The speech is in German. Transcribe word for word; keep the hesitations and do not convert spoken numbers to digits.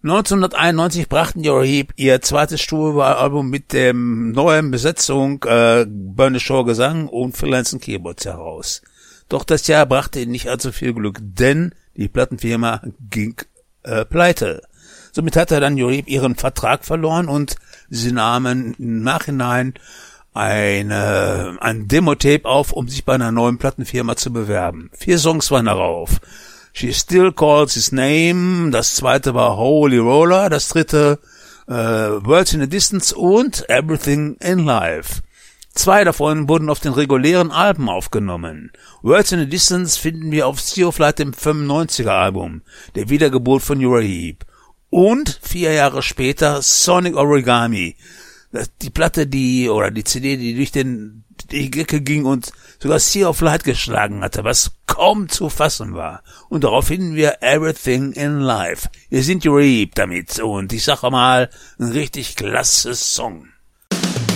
neunzehnhunderteinundneunzig brachten die Heap ihr zweites Studioalbum mit dem neuen Besetzung äh, Bernie Shaw Gesang und Phil Anselmo Keyboards heraus. Doch das Jahr brachte ihnen nicht allzu viel Glück, denn die Plattenfirma ging äh, pleite. Somit hatte dann Heap ihren Vertrag verloren und sie nahmen im Nachhinein eine, ein Demo-Tape auf, um sich bei einer neuen Plattenfirma zu bewerben. Vier Songs waren darauf. She Still Calls His Name, das zweite war Holy Roller, das dritte äh, Words in the Distance und Everything in Life. Zwei davon wurden auf den regulären Alben aufgenommen. Words in the Distance finden wir auf Sea of Light, dem fünfundneunziger Album, der Wiedergeburt von Uriah Heep. Und vier Jahre später Sonic Origami, die Platte, die, oder die C D, die durch den, die Decke ging und sogar Sea of Light geschlagen hatte, was kaum zu fassen war. Und darauf finden wir Everything in Life. Wir sind Uriah Heep damit und ich sage mal, ein richtig klasse Song.